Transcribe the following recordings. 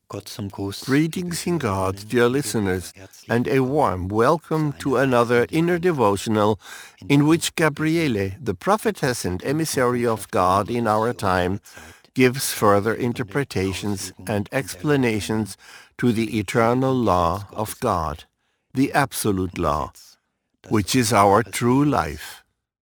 Gott zum Gruß. Greetings in God, dear listeners, and a warm welcome to another inner devotional in which Gabriele, the prophetess and emissary of God in our time, gives further interpretations and explanations to the eternal law of God, the absolute law, which is our true life.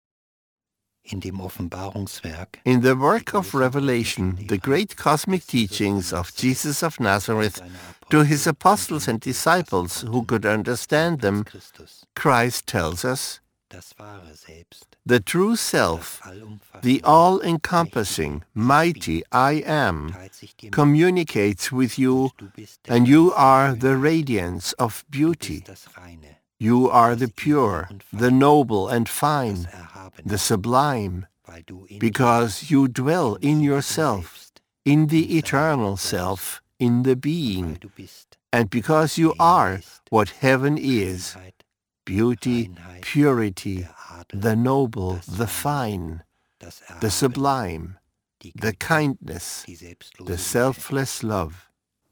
In dem Offenbarungswerk, In the work of Revelation, the great cosmic teachings of Jesus of Nazareth to his apostles and disciples who could understand them, Christ tells us, das wahre Selbst, the true self, allumfassende, the all-encompassing, mighty I Am, teilt sich dir mit, communicates with you, du bist der and you ganze are Schönheit, the radiance of du beauty. bist das Reine, You are the pure, the noble and fine, das Erhabene, the sublime, weil du in because you dwell in yourself, selbst, in the eternal self, in the weil being, du bist, and because you are what heaven is, Schönheit, beauty, Reinheit, purity, der Adel, the noble, das the Feine, fine, das the Erhabene, sublime, die the Güte, kindness, die selbstlose the Liebe. selfless love.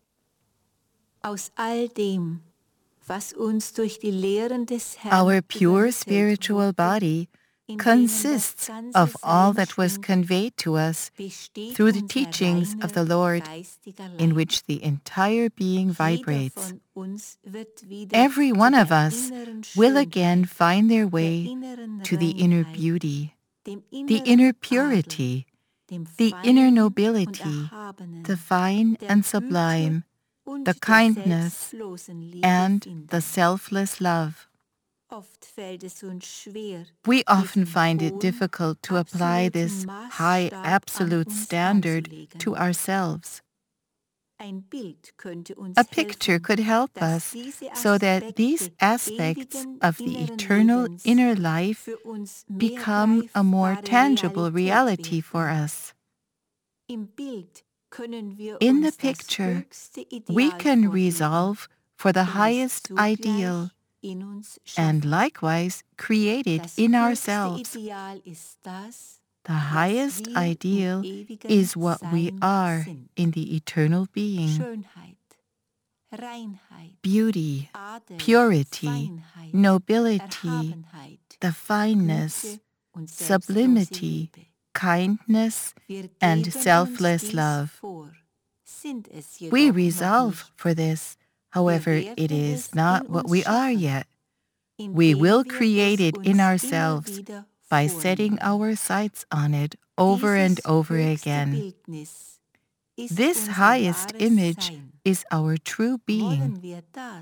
Aus all dem, was uns durch die Lehren des Herrn Our pure übermittelt spiritual wurde, body in denen consists das ganze of all Sein that was stimmt, conveyed to us besteht through the unser teachings of the reiner Lord, geistiger in Leib. which the entire being Jeder vibrates. von uns wird wieder Every zu one of der us inneren will Schönheit, again find their der way inneren to the inner Reinheit, beauty, dem the inneren inner Adel, purity, dem the inner Feinen und nobility, Erhabenen, the fine der and Güte sublime, und the der kindness, selbstlosen Liebe and finden. the selfless love. Oft fällt es uns schwer, We often diesen find it hohen, difficult to apply this absoluten high Maßstab absolute an uns standard anzulegen. to ourselves. Ein Bild könnte uns A picture helfen, could help dass us diese so that these Aspekte aspects ewigen of the inneren eternal Lebens inner life für uns mehr become a more greifbare tangible Realität reality for werden. us. Im Bild können wir In the uns das picture, höchste we Ideal can vorleben resolve for the und es highest zugleich ideal in uns and schaffen. likewise create it Das in höchste ourselves. Ideal ist das, The was highest wir im ideal ewigen is what we Sein are sind. in the eternal being. Schönheit, Reinheit, Beauty, Adel, purity, Feinheit, nobility, Erhabenheit, the fineness, Güte und selbstlose sublimity, Liebe. kindness, Wir and geben uns selfless dies love. vor, sind es We jedoch noch resolve nicht. for this, however, Wir it werden is es not in what uns we are schaffen, yet. We indem will wir create es it uns in immer ourselves wieder by setting vornehmen. our sights on it over and Dieses over höchste again. Bildnis ist This unser highest wahres image Sein. is our true being. Wollen wir das